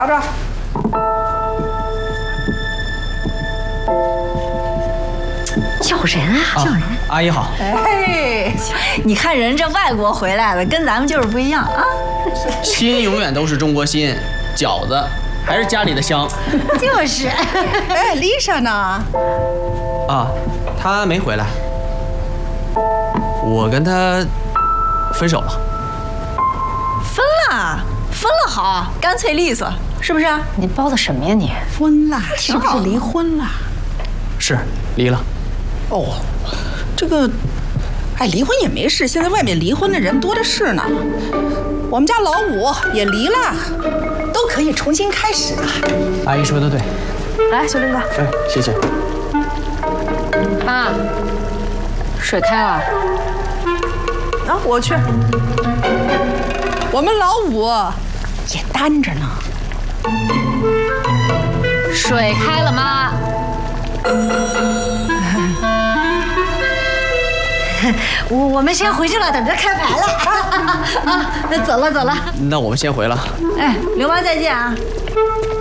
拿着。 叫人啊，叫人！ 阿姨好。 哎，你看人这外国回来的，跟咱们就是不一样啊。 心永远都是中国心，饺子还是家里的香。 就是。哎，丽莎呢？ 啊，她没回来。我跟她分手了。 分了，分了好，干脆利索，是不是？ 你包的什么呀你？ 分了，是不是离婚了？ 是离了。 哦，这个，哎，离婚也没事，现在外面离婚的人多的是呢。我们家老五也离了，都可以重新开始了。 阿姨说的对。 来，小林哥。 哎，谢谢。 妈，水开了。 啊，我去。我们老五也单着呢。 水开了吗？ 我们先回去了，等着开牌了。啊，那走了走了。 那我们先回了。 哎，刘妈再见啊。